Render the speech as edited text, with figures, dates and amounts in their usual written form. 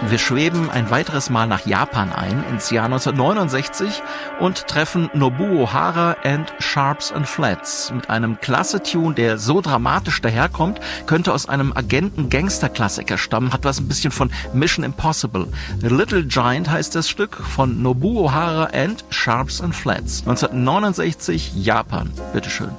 Wir schweben ein weiteres Mal nach Japan ein, ins Jahr 1969 und treffen Nobuo Hara and Sharps and Flats mit einem Klasse-Tune, der so dramatisch daherkommt, könnte aus einem Agenten-Gangster-Klassiker stammen, hat was ein bisschen von Mission Impossible. Little Giant heißt das Stück von Nobuo Hara and Sharps and Flats. 1969, Japan. Bitteschön.